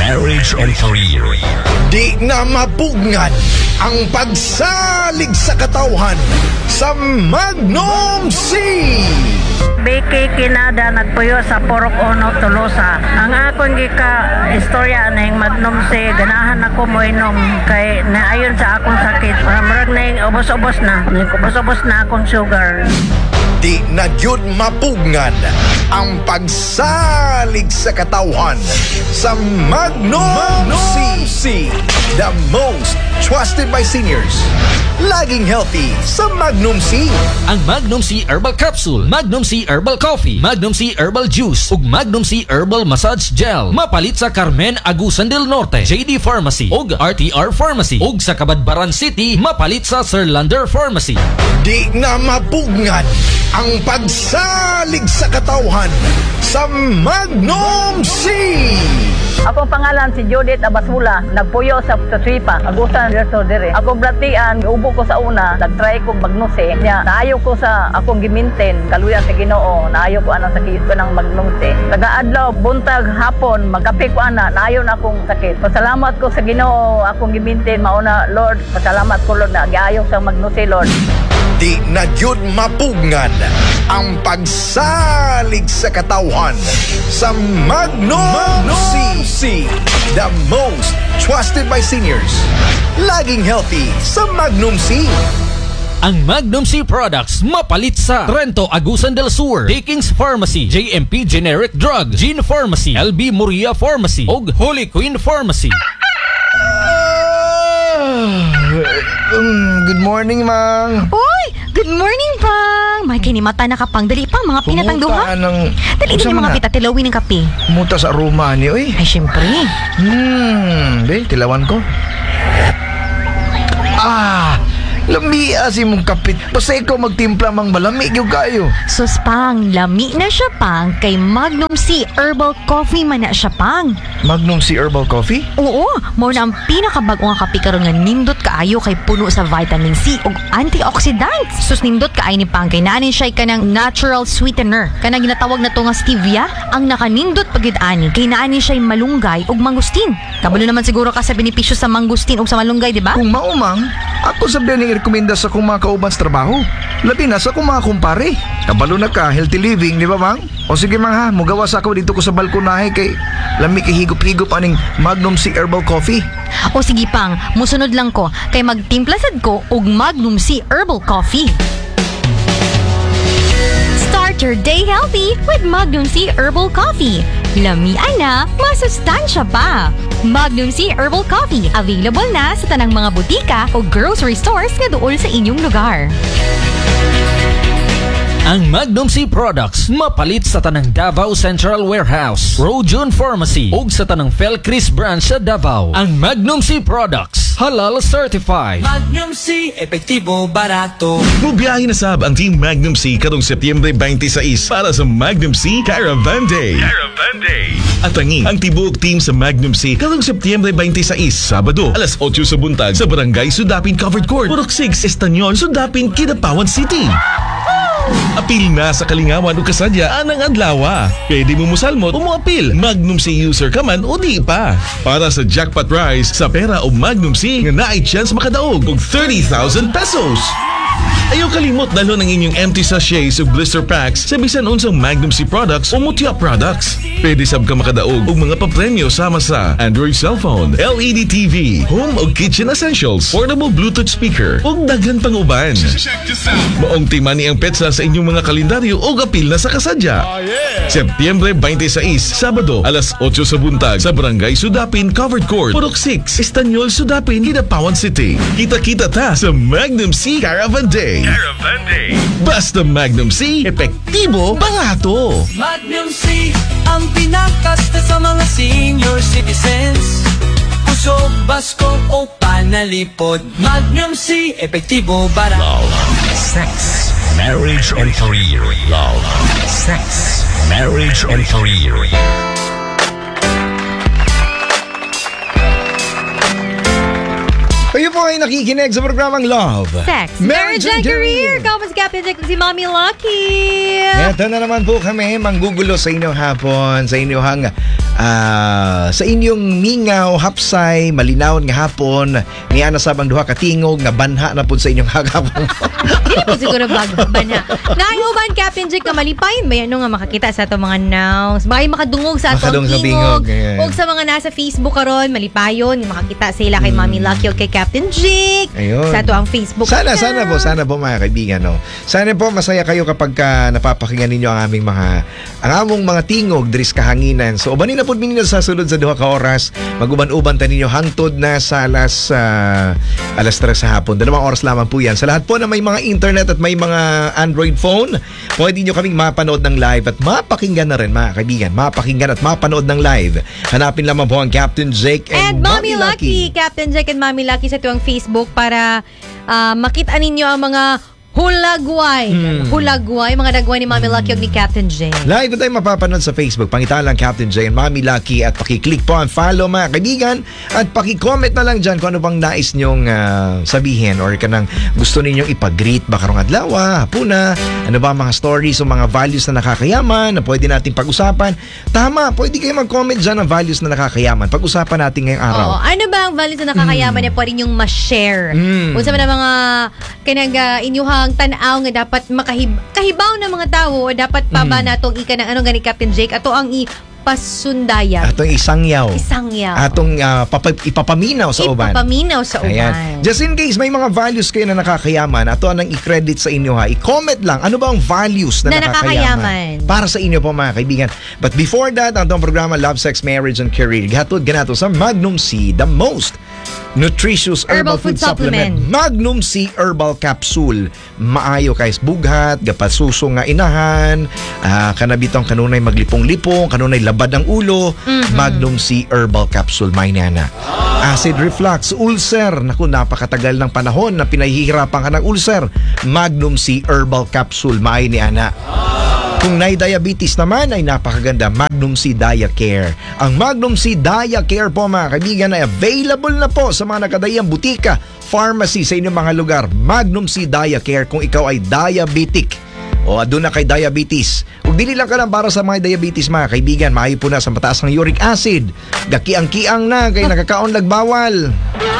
marriage, and career. Di na mapugnan ang pagsalig sa katawhan sa Magnum C. Becky Kinada nagpuyo sa Porok Ono, Tolosa. Ang akong istorya ng Magnum C, ganahan ako mo inom kay naayon sa akong sakit. Marag na ubos-ubos na akong sugar. Di na yun mapugnan ang pagsalig sa katawhan sa Magnum C. The most trusted by seniors. Laging healthy sa Magnum C. Ang Magnum C Herbal Capsule, Magnum C Herbal Coffee, Magnum C Herbal Juice, ug Magnum C Herbal Massage Gel. Mapalit sa Carmen Agusan del Norte, JD Pharmacy, ug RTR Pharmacy, ug sa Cabadbaran City, mapalit sa Sirlander Pharmacy. Di na mapugnan ang pagsalig sa katawhan sa Magnum C. Akong pangalan si Judith Abasula, nagpuyo sa Suipa, Agusan dito dire. Ako bratian, ubo ko sa una, nagtry ko magnuse. Nya naayo ko sa akong giminten, kaluya sa Ginoo, naayo ko ana sakit ko ng magnuse. Taga-adlaw, buntag, hapon, magkape ko ana, naayo na akong sakit. Pasalamat ko sa Ginoo, akong giminten, mauna Lord, pasalamat ko Lord na giayo sa magnuse Lord. Di na yun mapugnan ang pagsalig sa katawhan sa Magnum C. The most trusted by seniors. Laging healthy sa Magnum C. Ang Magnum C products mapalit sa Trento Agusan del Sur, Dickings Pharmacy, JMP Generic Drug, Gene Pharmacy, LB Muria Pharmacy, ug Holy Queen Pharmacy. Good morning, Mang. Uy! Good morning, Pang! May kinimata na kapang. Dali pang, mga pinatang duha. Dali din yung mga pitatilawin ng kape. Muta sa aroma niyo, eh. Ay, syempre. Tilawan ko. Lami si mong kapit. Basta ikaw magtimpla mang malamig yung kayo. Sus, Pang, lami na siya, Pang. Kay Magnum C Herbal Coffee man na siya, Pang. Magnum C Herbal Coffee? Oo, mo na ang pinakabag nga kape karon nga nindot kaayo kay puno sa vitamin C ug antioxidants. Sus, nindot kaay ni Pang kay nanin siya kanang natural sweetener. Kanang ginatawag na to nga stevia, ang nakanindot pagid ani kay naani siya malunggay ug mangustin. Kabalo naman siguro ka sa benepisyo sa mangustin ug sa malunggay, di ba? Kung maumang, ako sabihan ng rekomenda sa kung mga kauban sa trabaho. Labi na sa kung mga kumpare. Kabalo na ka, healthy living, di ba, Mang? O sige, Mang, ha, mugawas ako dito ko sa balkonahe kay lami kay higop-higop aning Magnum C Herbal Coffee. O sige, Pang, musunod lang ko kay magtimplasad ko og Magnum C Herbal Coffee. Start your day healthy with Magnum C Herbal Coffee. Lamian na, masustansya pa. Magnum C Herbal Coffee. Available na sa tanang mga butika o grocery stores na dool sa inyong lugar. Ang Magnum C products mapalit sa tanang Davao Central Warehouse, Rojon Pharmacy, ug sa tanang Felcris branch sa Davao. Ang Magnum C products halal certified. Magnum C, epektibo, barato. Bubiyahin na sab ang Team Magnum C karong Setyembre 26 para sa Magnum C Caravan Day. At ang tibuok team sa Magnum C karong Setyembre 26, Sabado, alas 8 sa buntag sa Barangay Sudapin Covered Court, Purok 6, Estanyol, Sudapin, Kidapawan City. Apil na sa kalingawan o kasadya anang adlawa. Pwede mo musalmot o mo-apil. Magnum C user ka man o di pa. Para sa jackpot prize sa pera o Magnum C nga naay chance makadaog og 30,000 pesos. Ayaw kalimot dalhon ang inyong empty sachets o blister packs sa bisan unsang Magnum C products o Mutia products. Pwede sab ka makadaog og mga papremyo sama sa Android cellphone, LED TV, home o kitchen essentials, portable Bluetooth speaker ug daghan pang uban. Maong timani ang petsa sa inyong mga kalendaryo o apil na sa kasadya. Setyembre 26, Sabado, alas 8 sa buntag sa Barangay Sudapin Covered Court, Purok 6, Estanyol, Sudapin, Kidapawan City. Kita-kita ta sa Magnum C Caravan Day. Basta Magnum C, epektibo, barato. Magnum C, ang pinakasta sa mga senior citizens. Pusog, basko o panalipod. Magnum C, epektibo, barato. Love, sex, marriage and career. Love, sex, marriage and career. Kayo po ay nakikinig sa programang Love, Sex, Marriage and Career. Kamas kapit si Mami Lucky. Ito na naman po kami manggugulo sa inyong hapon, sa inyong sa inyong mingaw, hapsay, malinaw nga hapon, niya na sabang duha katingog nga banha na pud sa inyong hagapon. Dili po siguro bagban ha. Naiuban Captain Jake ka malipayon ba yan nga makakita sa ato mga nouns. Bakit makadungog sa atong Makadungog sa tingog. bingog, yeah. O sa mga nasa Facebook karon malipayon makakita sila kay Mami Lucky o kay Captain Jake. Ayun. Sa ato ang Facebook. Sana po mga kaibigan, no. Sana po masaya kayo kapag napapakinggan ninyo ang among mga tingog diri sa kahanginan. So ubanin na pud ninyo sa sulod sa duha ka oras. Maguban-uban ta ninyo hangtod na sa alas 3 sa hapon. 2 oras lamang po yan. Sa lahat po na may mga internet at may mga Android phone, pwede nyo kaming mapanood ng live at mapakinggan na rin mga kaibigan. Mapakinggan at mapanood ng live. Hanapin lamang po ang Captain Jake and Mommy Lucky. Captain Jake and Mommy Lucky sa tuwang Facebook para makita ninyo ang mga hulagway. Hulagway, mga dagway ni Mami Lucky o ni Captain Jake. Live tayo mapapanood sa Facebook. Pangita lang Captain Jay and Mami Lucky at pakiclick po ang follow mga kaibigan at pakicomment na lang dyan kung ano bang nais nyong sabihin or kanang gusto ninyong ipag-greet ba karong adlaw, hapuna, ano ba mga stories o mga values na nakakayaman na pwede nating pag-usapan. Tama, pwede kayo mag-comment dyan ng values na nakakayaman. Pag-usapan natin ngayong araw. Oo, ano ba ang values na nakakayaman na pwede nyong ma-share? Kung sa mga kanang inyuhang tanaw nga dapat kahibaw ng mga tao o dapat pa ba natong ika ng ano gani Captain Jake ato ang ipasundayag. Atong isangyaw. Atong ipapaminaw sa uban. Ayan. Just in case may mga values kayo na nakakayaman, ato anang i-credit sa inyo ha. I-comment lang ano ba ang values na nakakayaman para sa inyo po mga kaibigan. But before that, ang itong programa Love, Sex, Marriage and Career hatod ganato sa Magnum C, the most nutritious herbal food supplement. Magnum C Herbal Capsule. Maayo kay bughat, gapasuso nga inahan, kanabitong kanunay maglipong-lipong, kanunay labad ang ulo. Magnum C Herbal Capsule may nana. Acid reflux, ulcer, naku napakatagal ng panahon na pinahihirapan ka ng ulcer. Magnum C Herbal Capsule maay ni ana. Kung may diabetes naman ay napakaganda, Magnum C Dia Care. Ang Magnum C Dia Care po mga kaibigan ay available na po sa mga nakadayang butika, pharmacy sa inyong mga lugar. Magnum C Dia Care kung ikaw ay diabetic o aduna kay diabetes. Ug dili lang ka lang para sa mga diabetes mga kaibigan, maayo po na sa mataas ng uric acid. Gakiang-kiang na kay nakakaon lag bawal.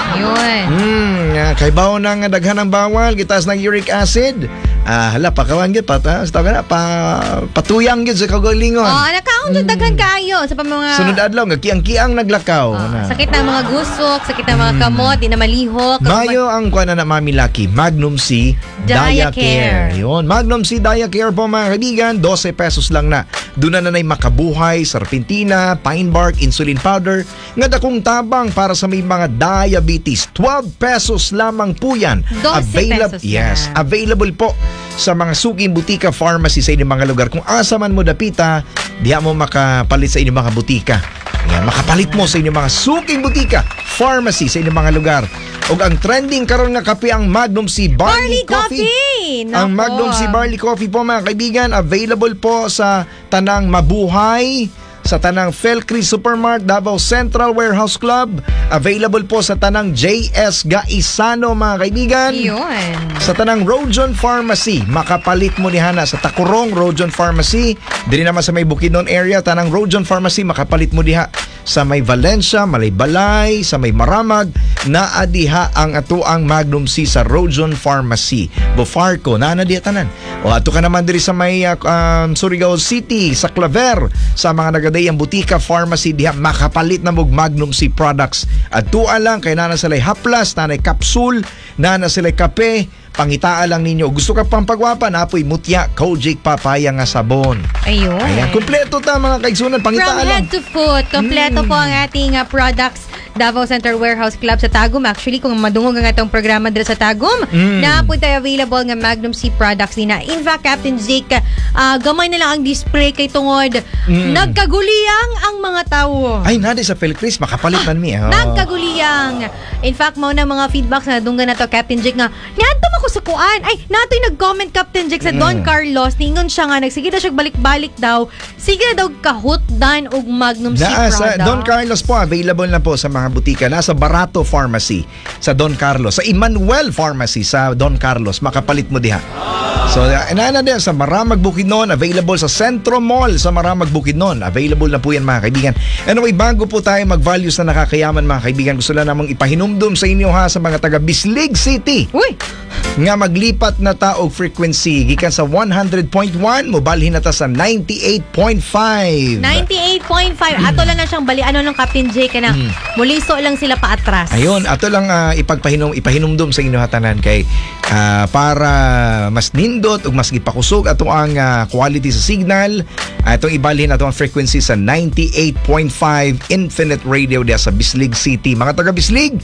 Yun. Kay bawon na nga daghan ng bawal, gitaas ng uric acid. Hala, pakawan gyud pata. Patuyang gyud sa kagalingon. Nakaon jud daghan kaayo sa mga sunod adlaw nga kiang-kiang naglakaw. Sakit ng mga gusok, sakit ng mga kamot, di na malihok. Mayo ang kuan na Mami Lucky, Magnum C Dia Care. Yun, Magnum C Dia Care po mga kaibigan, 12 pesos lang na. Doon na nay makabuhay, serpentina, pine bark, insulin powder, nga dakong tabang para sa may mga diabetes. 12 pesos lamang po yan. 12 pesos yes, available po sa mga suking butika, pharmacy sa inyong mga lugar. Kung asa man mo dapita, diha mo makapalit sa inyong mga butika. Yan, makapalit mo sa inyong mga suking butika, pharmacy sa inyong mga lugar. O ang trending karon nga kape ang Magnum C Barley Coffee. Ang Magnum C Barley Coffee po mga kaibigan, available po sa tanang Mabuhay, sa tanang Felcris Supermart, Davao Central Warehouse Club. Available po sa tanang JS Gaisano mga kaibigan. Yun. Sa tanang Rojon Pharmacy, makapalit mo ni Hana sa Takurong Rojon Pharmacy. Dili naman sa may Bukidnon area, tanang Rojon Pharmacy, makapalit mo diha sa may Valencia, Malaybalay, sa may Maramag, naadiha ang atuang Magnum C sa Rojon Pharmacy. Bofarco, na diha tanan. O ato ka naman diri sa may Surigao City, sa Claver, sa mga nagadayang butika, pharmacy, diha makapalit na mog Magnum C products. At tuwa lang, kay nana sila'y haplas, nanay kapsul, nana sila'y kape, pangitaan lang ninyo. Gusto ka pang pagwapa, napoy mutya, Kojic papaya nga sabon. Ayun. Ayan, kumpleto ta mga kaigsunan, pangitaan From lang. head to foot, kompleto po ang ating products. Davao Center Warehouse Club sa Tagum. Actually, kung madungog ang atong programa dito sa Tagum, na po tayo available nga Magnum C products nina. In fact, Captain Jake, gamay na lang ang display kay tungod. Nagkaguliyang ang mga tao. Ay, nade sa Felcris, makapalit man mi. Nagkaguliyang. In fact, mao na mga feedbacks na dunggan na to, Captain Jake, nga, niadto ako sa kuan. Ay, nato'y nag-comment, Captain Jake, sa Don Carlos. Ningon siya nga, nagsige na siya balik-balik daw. Sige na daw kahutdan og Magnum C products. Sa Don Carlos po, available na po sa mga butika. Nasa Barato Pharmacy sa Don Carlos. Sa Emmanuel Pharmacy sa Don Carlos. Makapalit mo diha. So, inaana din sa Maramag Bukidnon, available sa Centro Mall sa Maramag Bukidnon. Available na po yan mga kaibigan. Anyway, bago po tayo mag-values na nakakayaman mga kaibigan, gusto lang namang ipahinumdum sa inyo ha sa mga taga Bislig City. Uy! Nga maglipat na taog frequency gikan sa 100.1 mobalhin na ta sa 98.5. 98.5. Ato lang na siyang bali. Ano ng Captain J ka na. Muliso lang sila paatras. Ayun, ato lang ipahinumdum sa inyo hatanan kay para mas nindot ug mas gipakusog ato ang quality sa signal. Atong ibalhin ato ang frequency sa 98.5 Infinite Radio diya sa Bislig City. Mga taga Bislig,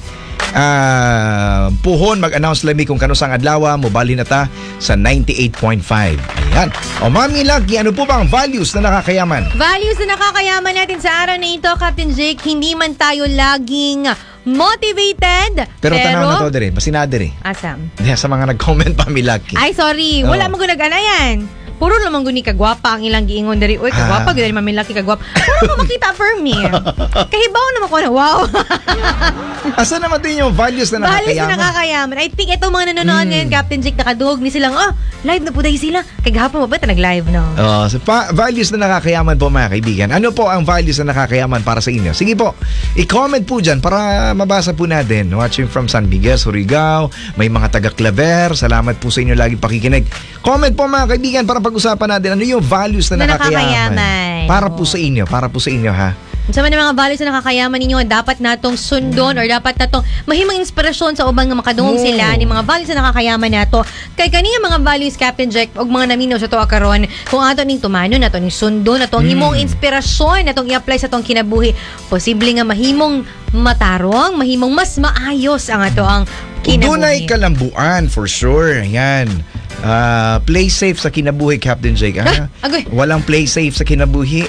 puhon mag-announce lami kung kanus ang adlaw mobalhin na ta sa 98.5. Ayan. O Mami Lucky, ano po bang values na nakakayaman? Values na nakakayaman natin sa araw na ito, Captain Jake, hindi man tayo laging motivated. Pero tanaw na to dire, basina dire. Asam. Diya sa mga nag-comment Mami Lucky. Ay, sorry. Wala mo gunag-anayan. Puro naman guni kagwapa ang ilang giingon dari. Uy, kagwapa, gani mamilaki kagwapa. Puro mo makita for me. Kahibaw naman ko na, wow. Asa naman din yung values na Values nakakayaman? na nakakayaman. I think itong mga nanonood ngayon, Captain Jake, nakadugog ni silang, live na po dahil sila. Kagahapon mo ba ito nag-live, no? So values na nakakayaman po mga kaibigan. Ano po ang values na nakakayaman para sa inyo? Sige po, i-comment po dyan para mabasa po natin. Watching from San Miguel, Surigao, may mga taga-Claver. Salamat po sa inyo lagi pakikinig. Comment po mga kaibigan para pag-usapan natin ano yung values na nakakayaman. Para po sa inyo ha. Sa mga values na nakakayaman ninyo, dapat natong sundon or dapat natong mahimang inspirasyon sa ubang nga makadungog sila ni mga values na nakakayaman nato. Kay kanina mga values, Captain Jack, og mga naminaw sa tuwa karon, kung ato ning tumano, nato ning sundon, nato himong inspirasyon, natong i-apply sa atong kinabuhi, posible nga mahimong matarong, mahimong mas maayos ang ato ang kinabuhi. Dunay kalambuan for sure. Yan. Play safe sa kinabuhi, Captain Jake. Agoy. Walang play safe sa kinabuhi.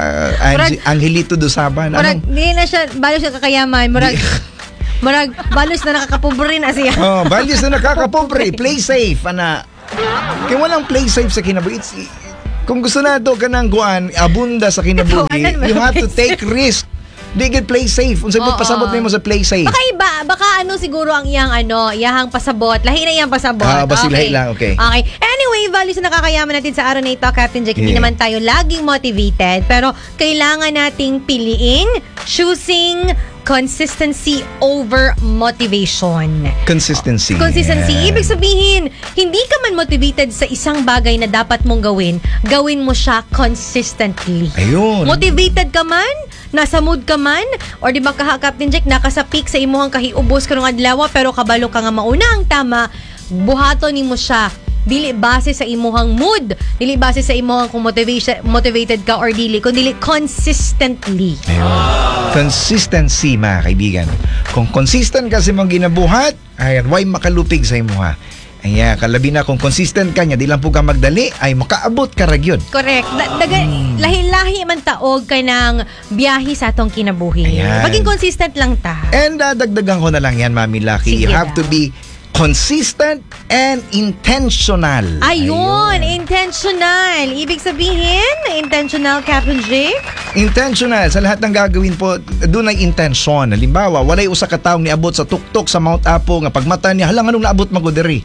Angelito Dosaban. Murag, hindi na siya, balos na kakayaman. Murag, balos na nakakapobre na siya. Values na nakakapobre. Play safe, ana. Kaya walang play safe sa kinabuhi. Kung gusto na ito ka ng guan, abunda sa kinabuhi, you have to take risk. Di get play safe. Unsa mo pasabot nimo sa play safe? Baka iba, baka siguro ang iyang pasabot. Lahi na iyang pasabot. Basi lahi lang, okay. Okay. Anyway, values na nakakayaman natin sa araw na ito, Captain Jack. Hindi naman tayo laging motivated, pero kailangan nating piliin, choosing consistency over motivation. Consistency. Yeah. Ibig sabihin, hindi ka man motivated sa isang bagay na dapat mong gawin mo siya consistently. Ayun. Motivated ka man, nasa mood ka man, or di ba Captain Jack, nakasapik sa imuhang kahiubos karong adlaw, pero kabalo ka nga mauna ang tama, buhaton nimo siya. Dili base sa imuhang mood, dili base sa imuhang kung motivated ka or dili, kundi consistently. Ayun. Consistency, mga kaibigan. Kung consistent ka sa mong ginabuhat, ayan, why makalupig sa imuha? Ayan, kalabi na kung consistent ka niya, di lang po ka magdali, ay makaabot ka ragyod. Correct. Lahi-lahi man taog ka ng biyahe sa atong kinabuhi. Ayan. Maging consistent lang ta. And dagdagan ko na lang yan, Mami Lucky. Sige You have to be consistent and intentional. Ayun, intentional. Ibig sabihin, intentional, Captain Jake? Intentional. Sa lahat ng gagawin po, doon ay intention. Halimbawa, walay usa ka taong niabot sa tuktok sa Mount Apo nga pagmata niya, halang anong naabot magoderi.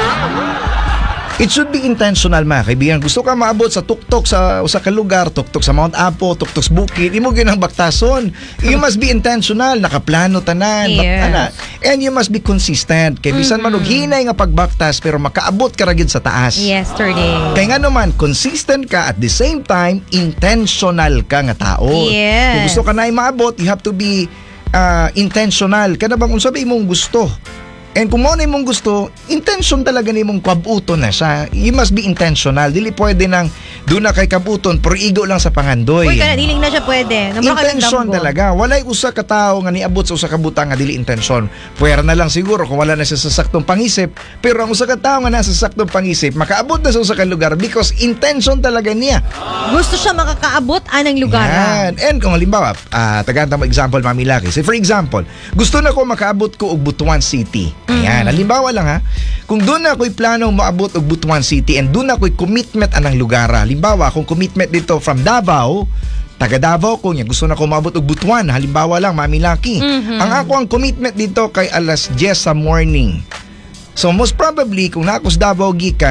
It should be intentional, mga kaibigan. Gusto ka maabot sa tuktok sa usa ka lugar, tuktok sa Mount Apo, tuktok sa bukid, imo ginang baktason. You must be intentional, nakaplano tanan, Yes. and you must be consistent. Kay bisan man og hinay nga pagbaktas pero makaabot ka ra gyud sa taas. Yesterday. Kaya nga naman, consistent ka at the same time, intentional ka nga tao. Yes. Kung gusto ka na maabot, you have to be intentional. Kada bang unsa ba imong gusto? And kung mo na imong gusto, intention talaga ni mong kabuton na siya. You must be intentional. Dili pwede nang doon na kay kabuton, pero igo lang sa pangandoy. Uy, diling na siya pwede. Intention talaga. Walay usa ka tao nga niabot sa usa ka butang nga dili intention. Pwera na lang siguro kung wala na siya sa saktong pangisip. Pero ang usa ka tao nga nasa saktong pangisip, makaabot na sa usa ka lugar because intention talaga niya. Gusto siya makakaabot anang lugar. Yan. And kung halimbawa, tagantang mo example, Mami Lucky. Say for example, gusto na ko makaabot ko og Butuan City. Ayan, halimbawa lang ha. Kung doon na ako'y planong maabot og Butuan City and doon na ako'y commitment anang lugar. Halimbawa, kung commitment dito from Davao, taga Davao ko niya, gusto na ko maabot og Butuan. Halimbawa lang, Mami Lucky. Ang ako ang commitment dito kay alas 10 sa morning. So most probably, kung nakos Davao gikan,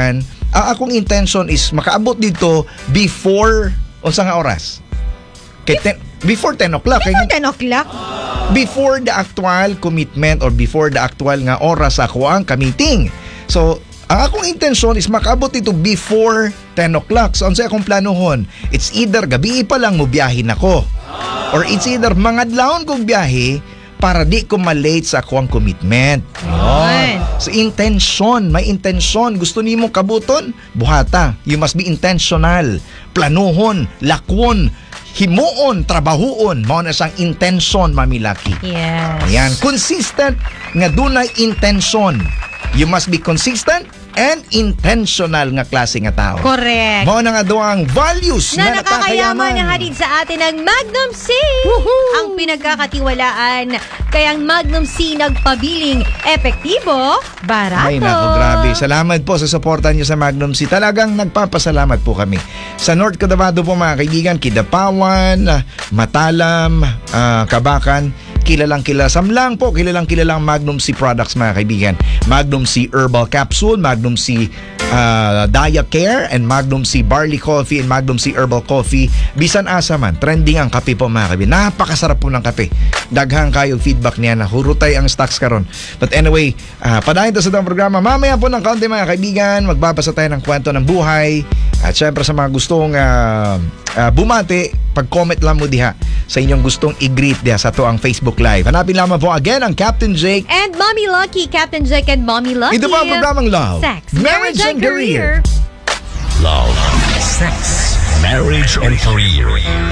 ang akong intention is makaabot dito before unsa nga oras? Before 10 o'clock. Before 10 o'clock? Before the actual commitment or before the actual nga oras ako ang ka-meeting. So, ang akong intensyon is makaabot dito before 10 o'clock. So, ano sa akong planuhon? It's either gabi pa lang mo biyahin ako. Or it's either mangadlawon kong biyahe para di ko malate sa akong commitment. Yun. So, intention. May intention. Gusto ni mo kabuton? Buhata. You must be intentional. Planuhon. Lakwon. Himuon. Trabahuon. Mao na siyang intention, Mami Lucky. Yes. Ayan. Consistent nga dunay intention. You must be consistent and intentional nga klase nga tao. Correct. Mao na nga doang values Na na nakakayaman nakakayaman. na hatid sa atin ng Magnum C. Ang pinagkakatiwalaan. Kaya ang Magnum C nagpabiling epektibo, barato. Ay nako, grabe. Salamat po sa suporta niyo sa Magnum C. Talagang nagpapasalamat po kami. Sa North Cotabato po mga kaibigan, Kidapawan, Matalam, Kabakan, kilalang Samlang po, kilalang Magnum C products mga kaibigan. Magnum C Herbal Capsule, Magnum C Daya Care, and Magnum C Barley Coffee, and Magnum C Herbal Coffee. Bisan asa man, trending ang kape po mga kaibigan. Napakasarap po ng kape. Daghang kayo feedback niya na hurutay ang stocks karon. But anyway, padayon to sa itong programa. Mamaya po ng kaunti mga kaibigan, magbabasa tayo ng kwento ng buhay. At syempre sa mga gustong bumati, pag-comment lang mo diha sa inyong gustong i-greet diha sa to ang Facebook Live. Hanapin lamang po again ang Captain Jake. And Mommy Lucky, Captain Jake and Mommy Lucky. Ito po ang programang Love, Sex, Marriage and Career. Love, sex, marriage, and career.